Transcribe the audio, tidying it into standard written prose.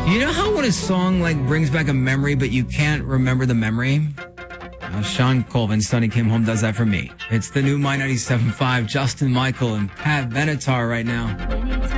You know how when a song like brings back a memory, but you can't remember the memory? Sean Colvin, Sonny Came Home does that for me. It's the new My 97.5, Justin Michael and Pat Benatar right now.